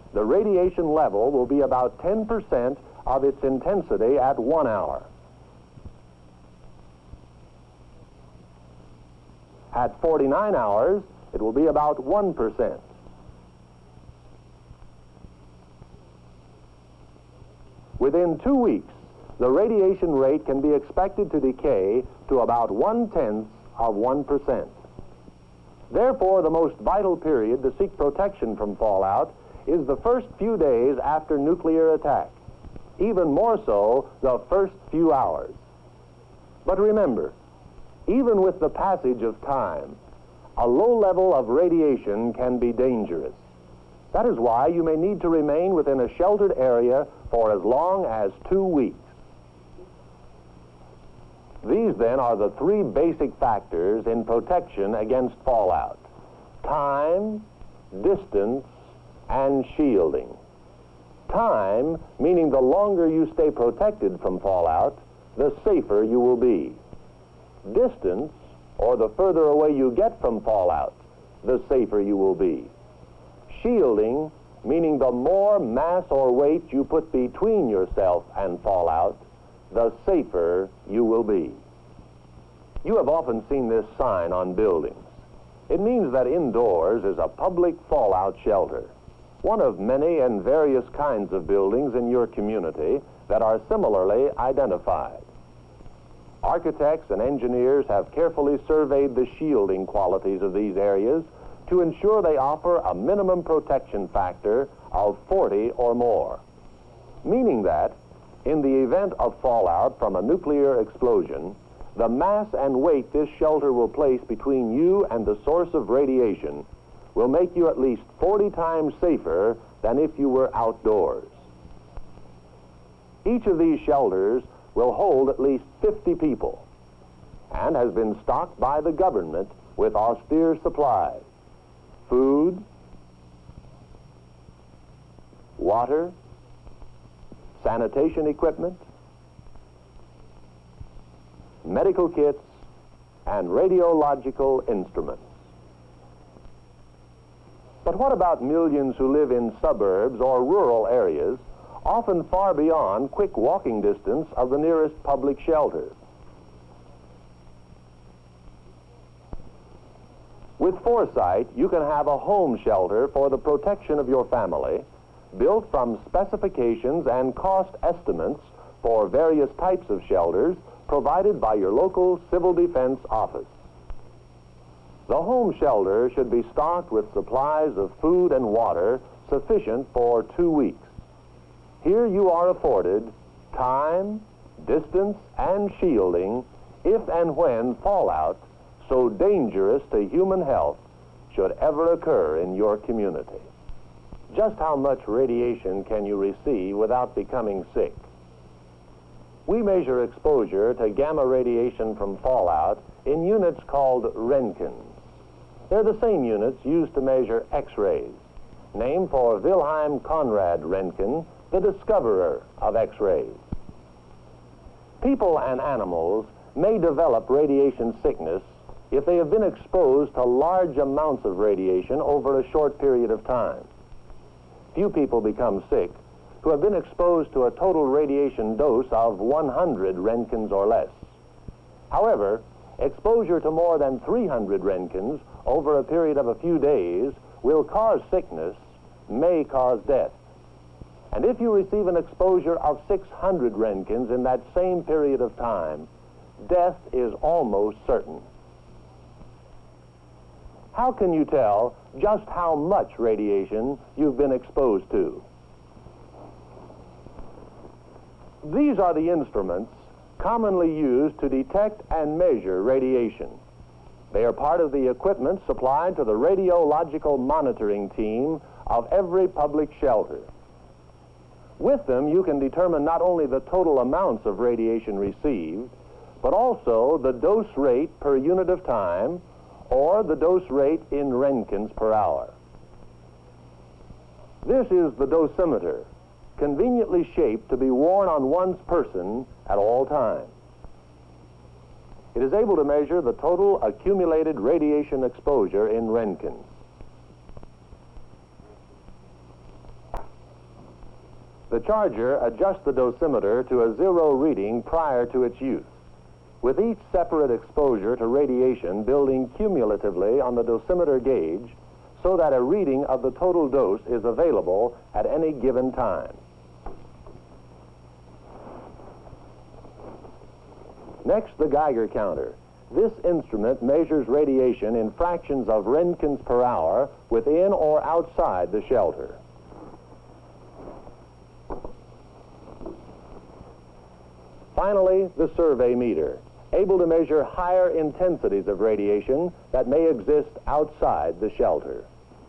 the radiation level will be about 10% of its intensity at 1 hour. At 49 hours, it will be about 1%. Within 2 weeks, the radiation rate can be expected to decay to about 1/10 of 1%. Therefore, the most vital period to seek protection from fallout is the first few days after nuclear attack, even more so the first few hours. But remember, even with the passage of time, a low level of radiation can be dangerous. That is why you may need to remain within a sheltered area for as long as 2 weeks. These, then, are the 3 basic factors in protection against fallout: time, distance, and shielding. Time, meaning the longer you stay protected from fallout, the safer you will be. Distance, or the further away you get from fallout, the safer you will be. Shielding, meaning the more mass or weight you put between yourself and fallout, the safer you will be. You have often seen this sign on buildings. It means that indoors is a public fallout shelter, one of many and various kinds of buildings in your community that are similarly identified. Architects and engineers have carefully surveyed the shielding qualities of these areas to ensure they offer a minimum protection factor of 40 or more, meaning that in the event of fallout from a nuclear explosion, the mass and weight this shelter will place between you and the source of radiation will make you at least 40 times safer than if you were outdoors. Each of these shelters will hold at least 50 people and has been stocked by the government with austere supplies: food, water, sanitation equipment, medical kits, and radiological instruments. But what about millions who live in suburbs or rural areas, often far beyond quick walking distance of the nearest public shelter? With foresight, you can have a home shelter for the protection of your family, built from specifications and cost estimates for various types of shelters provided by your local civil defense office. The home shelter should be stocked with supplies of food and water sufficient for 2 weeks. Here you are afforded time, distance, and shielding if and when fallout so dangerous to human health should ever occur in your community. Just how much radiation can you receive without becoming sick? We measure exposure to gamma radiation from fallout in units called Roentgens. They're the same units used to measure X-rays, named for Wilhelm Conrad Roentgen, the discoverer of X-rays. People and animals may develop radiation sickness if they have been exposed to large amounts of radiation over a short period of time. Few people become sick who have been exposed to a total radiation dose of 100 Roentgens or less. However, exposure to more than 300 Roentgens over a period of a few days will cause sickness, may cause death. And if you receive an exposure of 600 Roentgens in that same period of time, death is almost certain. How can you tell just how much radiation you've been exposed to? These are the instruments commonly used to detect and measure radiation. They are part of the equipment supplied to the radiological monitoring team of every public shelter. With them, you can determine not only the total amounts of radiation received, but also the dose rate per unit of time, or the dose rate in Roentgens per hour. This is the dosimeter, conveniently shaped to be worn on one's person at all times. It is able to measure the total accumulated radiation exposure in Roentgens. The charger adjusts the dosimeter to a zero reading prior to its use, with each separate exposure to radiation building cumulatively on the dosimeter gauge so that a reading of the total dose is available at any given time. Next, the Geiger counter. This instrument measures radiation in fractions of roentgens per hour within or outside the shelter. Finally, the survey meter, able to measure higher intensities of radiation that may exist outside the shelter.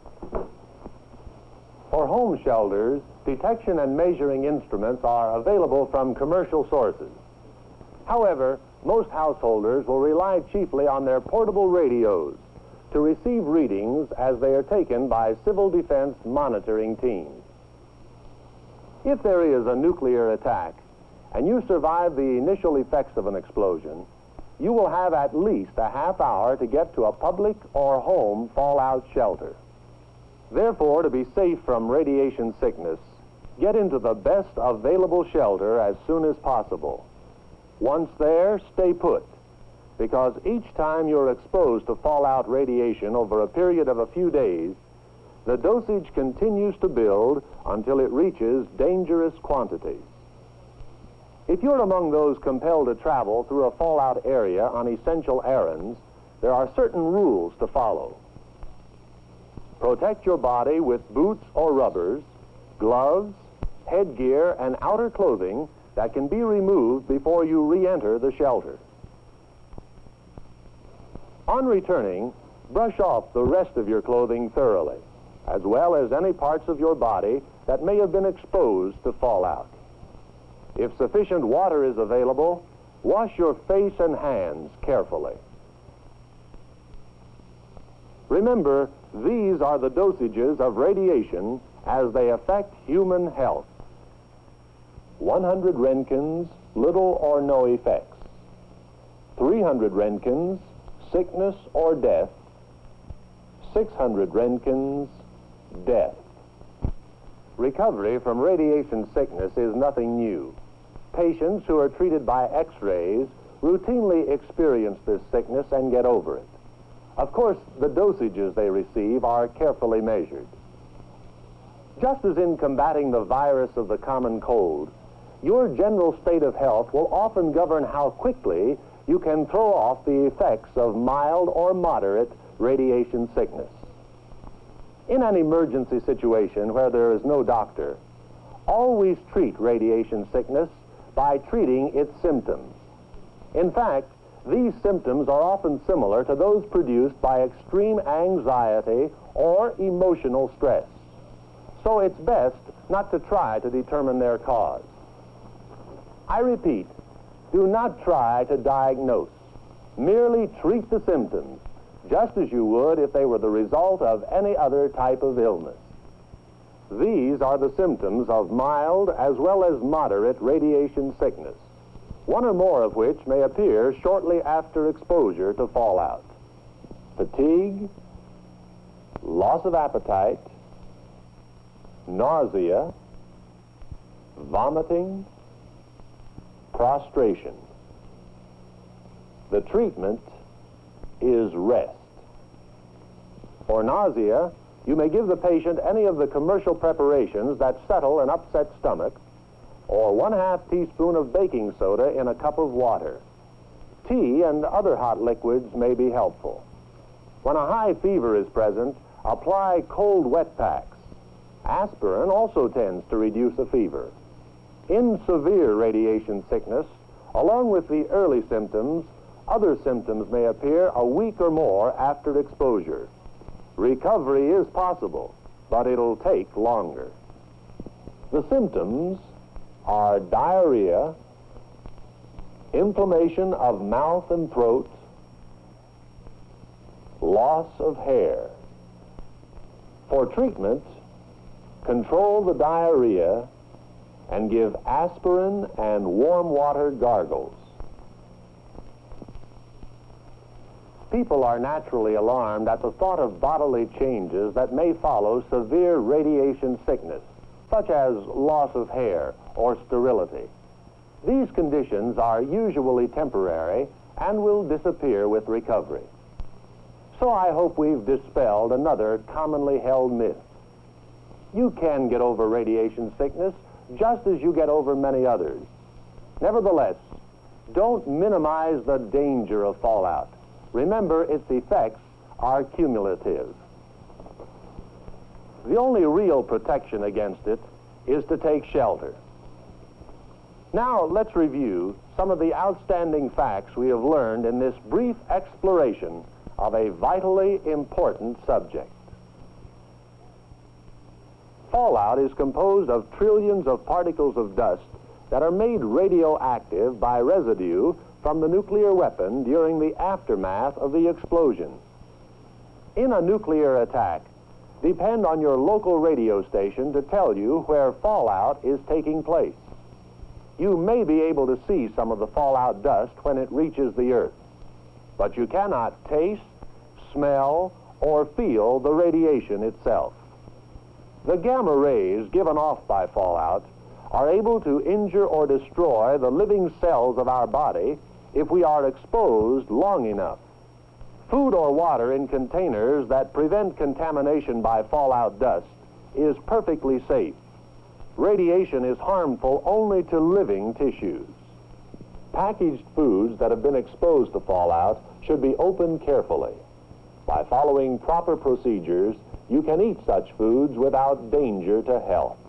For home shelters, detection and measuring instruments are available from commercial sources. However, most householders will rely chiefly on their portable radios to receive readings as they are taken by civil defense monitoring teams. If there is a nuclear attack and you survive the initial effects of an explosion, you will have at least a half hour to get to a public or home fallout shelter. Therefore, to be safe from radiation sickness, get into the best available shelter as soon as possible. Once there, stay put, because each time you're exposed to fallout radiation over a period of a few days, the dosage continues to build until it reaches dangerous quantities. If you're among those compelled to travel through a fallout area on essential errands, there are certain rules to follow. Protect your body with boots or rubbers, gloves, headgear, and outer clothing that can be removed before you re-enter the shelter. On returning, brush off the rest of your clothing thoroughly, as well as any parts of your body that may have been exposed to fallout. If sufficient water is available, wash your face and hands carefully. Remember, these are the dosages of radiation as they affect human health. 100 roentgens, little or no effects. 300 roentgens, sickness or death. 600 roentgens, death. Recovery from radiation sickness is nothing new. Patients who are treated by X-rays routinely experience this sickness and get over it. Of course, the dosages they receive are carefully measured. Just as in combating the virus of the common cold, your general state of health will often govern how quickly you can throw off the effects of mild or moderate radiation sickness. In an emergency situation where there is no doctor, always treat radiation sickness by treating its symptoms. In fact, these symptoms are often similar to those produced by extreme anxiety or emotional stress. So it's best not to try to determine their cause. I repeat, do not try to diagnose. Merely treat the symptoms, just as you would if they were the result of any other type of illness. These are the symptoms of mild as well as moderate radiation sickness, one or more of which may appear shortly after exposure to fallout. Fatigue, loss of appetite, nausea, vomiting, prostration. The treatment is rest. For nausea, you may give the patient any of the commercial preparations that settle an upset stomach, or 1/2 teaspoon of baking soda in a cup of water. Tea and other hot liquids may be helpful. When a high fever is present, apply cold wet packs. Aspirin also tends to reduce a fever. In severe radiation sickness, along with the early symptoms, other symptoms may appear a week or more after exposure. Recovery is possible, but it'll take longer. The symptoms are diarrhea, inflammation of mouth and throat, loss of hair. For treatment, control the diarrhea and give aspirin and warm water gargles. People are naturally alarmed at the thought of bodily changes that may follow severe radiation sickness, such as loss of hair or sterility. These conditions are usually temporary and will disappear with recovery. So I hope we've dispelled another commonly held myth. You can get over radiation sickness just as you get over many others. Nevertheless, don't minimize the danger of fallout. Remember, its effects are cumulative. The only real protection against it is to take shelter. Now, let's review some of the outstanding facts we have learned in this brief exploration of a vitally important subject. Fallout is composed of trillions of particles of dust that are made radioactive by residue from the nuclear weapon during the aftermath of the explosion. In a nuclear attack, depend on your local radio station to tell you where fallout is taking place. You may be able to see some of the fallout dust when it reaches the earth, but you cannot taste, smell, or feel the radiation itself. The gamma rays given off by fallout are able to injure or destroy the living cells of our body if we are exposed long enough. Food or water in containers that prevent contamination by fallout dust is perfectly safe. Radiation is harmful only to living tissues. Packaged foods that have been exposed to fallout should be opened carefully. By following proper procedures, you can eat such foods without danger to health.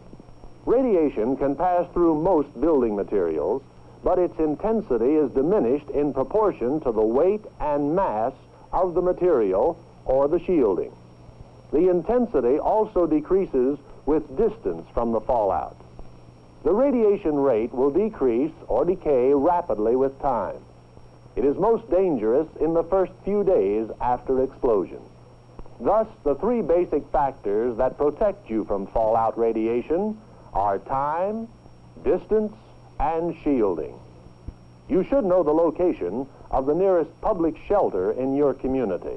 Radiation can pass through most building materials, but its intensity is diminished in proportion to the weight and mass of the material or the shielding. The intensity also decreases with distance from the fallout. The radiation rate will decrease or decay rapidly with time. It is most dangerous in the first few days after explosion. Thus, the three basic factors that protect you from fallout radiation are time, distance, and shielding. You should know the location of the nearest public shelter in your community.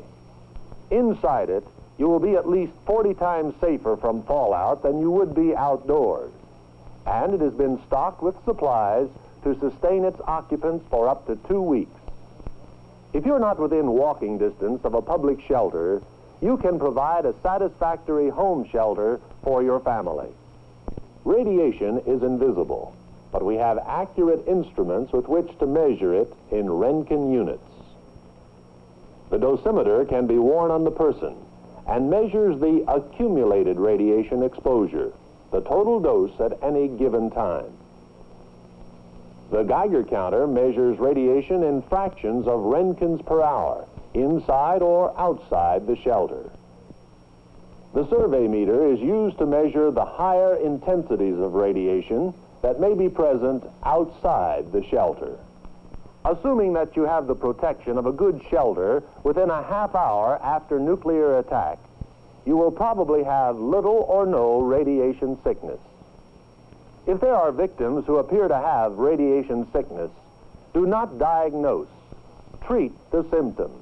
Inside it, you will be at least 40 times safer from fallout than you would be outdoors. And it has been stocked with supplies to sustain its occupants for up to 2 weeks. If you're not within walking distance of a public shelter, you can provide a satisfactory home shelter for your family. Radiation is invisible, but we have accurate instruments with which to measure it in Roentgen units. The dosimeter can be worn on the person and measures the accumulated radiation exposure, the total dose at any given time. The Geiger counter measures radiation in fractions of Roentgens per hour, inside or outside the shelter. The survey meter is used to measure the higher intensities of radiation that may be present outside the shelter. Assuming that you have the protection of a good shelter within a half hour after nuclear attack, you will probably have little or no radiation sickness. If there are victims who appear to have radiation sickness, do not diagnose. Treat the symptoms.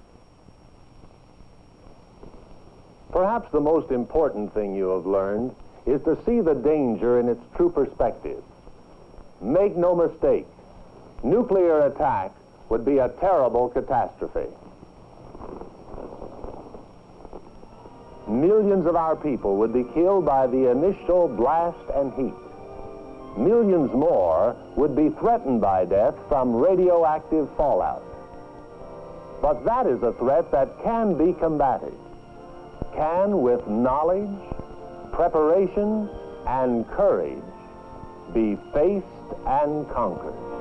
Perhaps the most important thing you have learned is to see the danger in its true perspective. Make no mistake, nuclear attack would be a terrible catastrophe. Millions of our people would be killed by the initial blast and heat. Millions more would be threatened by death from radioactive fallout. But that is a threat that can be combated. Can, with knowledge, preparation, and courage, be faced and conquered.